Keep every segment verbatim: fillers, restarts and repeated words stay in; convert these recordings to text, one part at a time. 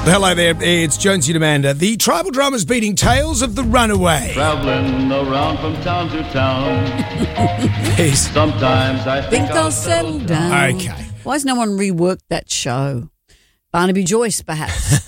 Hello there, it's Jonesy and Amanda. The tribal drama's beating Tales of the Runaway. Traveling around from town to town. Yes. Sometimes I think, Think I'll settle down. Okay. Why has no one reworked that show? Barnaby Joyce, perhaps.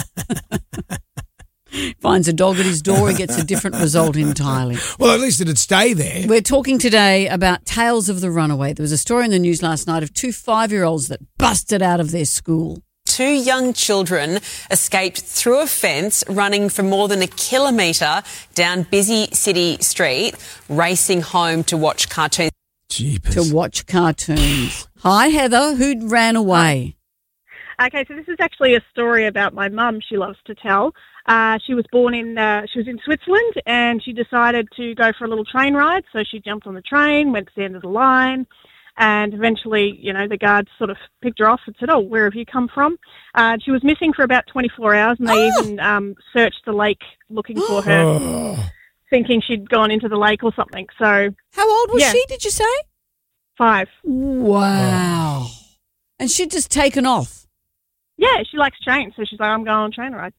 Finds a dog at his door, he gets a different result entirely. Well, at least it'd stay there. We're talking today about Tales of the Runaway. There was a story in the news last night of two five-year-olds that busted out of their school. Two young children escaped through a fence, running for more than a kilometre down busy city street, racing home to watch cartoons. Jeepers. To watch cartoons. Hi, Heather. Who ran away? Okay, so this is actually a story about my mum she loves to tell. Uh, she was born in, uh, she was in Switzerland and she decided to go for a little train ride. So she jumped on the train, went to the end of the line, and eventually, you know, the guards sort of picked her off and said, oh, where have you come from? Uh, she was missing for about twenty-four hours and they Oh. even um, searched the lake looking for her, Oh. thinking she'd gone into the lake or something. So How old was Yeah. she, did you say? five. Wow. And she'd just taken off. Yeah, she likes trains. So she's like, I'm going on a train ride.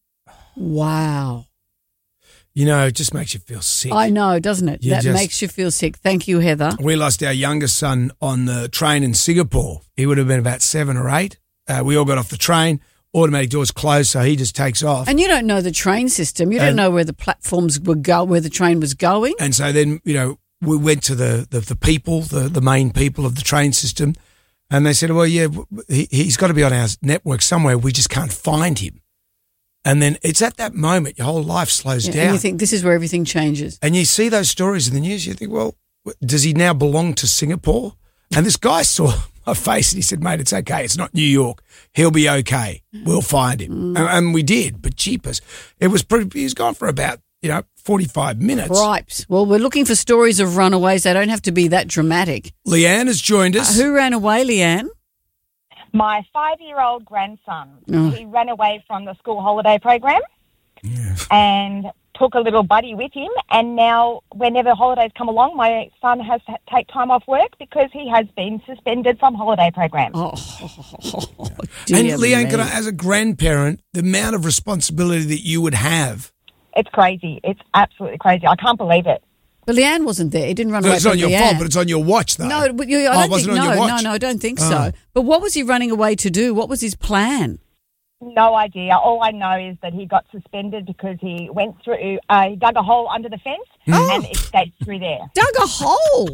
Wow. You know, it just makes you feel sick. I know, doesn't it? You that just- makes you feel sick. Thank you, Heather. We lost our youngest son on the train in Singapore. He would have been about seven or eight. Uh, we all got off the train. Automatic doors closed, so he just takes off. And you don't know the train system. You don't And- know where the platforms were go, where the train was going. And so then, you know, we went to the, the, the people, the, the main people of the train system, and they said, well, yeah, he, he's got to be on our network somewhere. We just can't find him. And then it's at that moment your whole life slows Yeah, down. and you think this is where everything changes. And you see those stories in the news, you think, well, does he now belong to Singapore? And this guy saw my face and he said, mate, it's okay. It's not New York. He'll be okay. We'll find him. And, and we did, but jeepers. It was pretty, he was gone for about, you know, forty-five minutes. Cripes. Well, we're looking for stories of runaways. They don't have to be that dramatic. Leanne has joined Uh, us. who ran away, Leanne? My five-year-old grandson. Oh. He ran away from the school holiday program Yeah. and took a little buddy with him. And now whenever holidays come along, my son has to take time off work because he has been suspended from holiday program. Oh, And dear Leanne, me. can I, as a grandparent, the amount of responsibility that you would have. It's crazy. It's absolutely crazy. I can't believe it. But Leanne wasn't there. He didn't run No, away it's from not your Leanne. fault, but it's on your watch, though. No, but you, I Oh, don't it wasn't think on no, your no, watch? no, I don't think Oh. so. But what was he running away to do? What was his plan? No idea. All I know is that he got suspended because he went through, uh, he dug a hole under the fence Oh. and escaped through there. Dug a hole.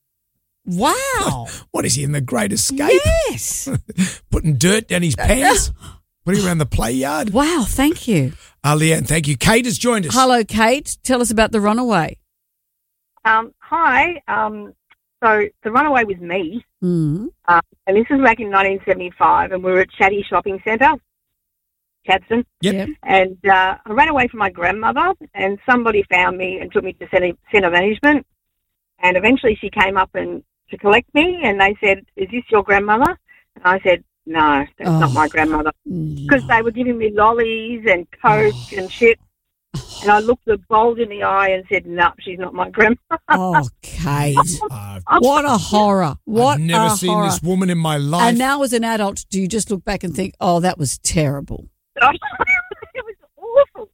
Wow. What is he in the Great Escape? Yes. Putting dirt down his pants? Putting around the play yard? Wow, thank you. Uh, Leanne, thank you. Kate has joined us. Hello, Kate. Tell us about the runaway. Um, hi. Um, so the runaway was me. Mm. Um, and this was back in nineteen seventy-five, and we were at Chatty Shopping Centre, Chadstone. Yep. Yep. And uh, I ran away from my grandmother, and somebody found me and took me to centre, centre management. And eventually she came up and to collect me, and they said, is this your grandmother? And I said, no, that's Oh. not my grandmother. Because they were giving me lollies and Coke and shit. And I looked the bulge in the eye and said, no, she's not my grandmother. Oh, Kate. Uh, What a horror. What I've never a seen horror. this woman in my life. And now as an adult, do you just look back and think, oh, that was terrible? it was awful.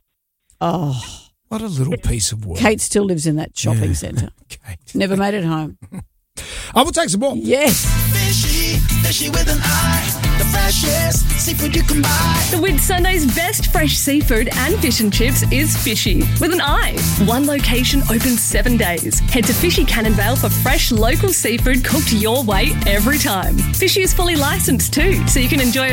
Oh, What a little piece of work. Kate still lives in that shopping Yeah. centre. Kate. Never made it home. I will take some more. Yes. Fishy, fishy with an eye. The freshest seafood you can buy. The Whit Sunday's best fresh seafood and fish and chips is Fishy with an I. One location open seven days. Head to Fishy Cannonvale for fresh local seafood cooked your way every time. Fishy is fully licensed too, so you can enjoy